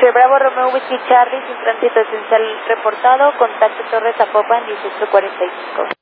Desde Bravo Romeo Whisky Charlie, sin tránsito esencial reportado, contacto Torres Zapopan 1845.